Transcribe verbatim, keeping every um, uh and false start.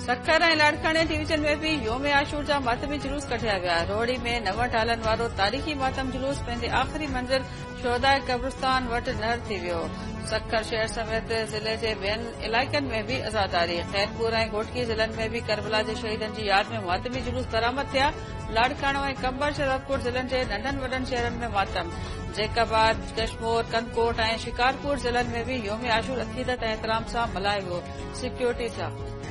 सखर ऐं लाड़काणे डिवीजन में भी योम आशूर जा मातमी जुलूस कढिया विया। रोहड़ी में नवट हलन वारो तारीख़ी मातम जुलूस पंहिंजे आख़िरी मंज़िल शोहदाए कब्रिस्तान वटि नहर थी वियो। सखर शहर समेत ज़िले जे ॿियनि इलाइक़नि में भी अज़ादारी। खैरपुर ऐं घोटकी ज़िलनि में भी करबला जे शहीदनि जी यादि में मातमी जुलूस बरामद थिया। लाड़काणो ऐं कंबर शरदपुर ज़िलनि जे नंढनि वॾनि शहरनि में मातम। जैकाबाद, कशमोर, कनकोट ऐं शिकारपुर ज़िलनि में भी योम आशूर अक़ीदत ऐं एहतराम सां मल्हायो वियो। सिक्योरिटी सां